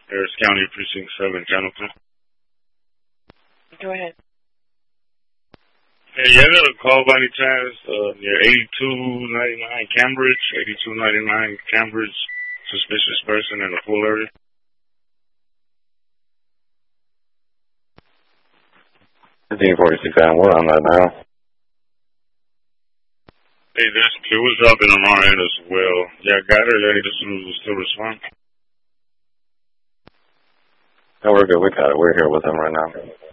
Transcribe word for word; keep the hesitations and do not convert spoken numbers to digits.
Harris County Precinct seven, Jonathan. Go ahead. Hey, you got a call by any chance uh, near eighty-two ninety-nine Cambridge, eighty-two ninety-nine Cambridge, suspicious person in the pool area? fifteen forty-six, we're on that now. Hey, this, it was dropping on our end as well. Yeah, got it. Yeah, just will still respond. No, we're good. We got it. We're here with him right now.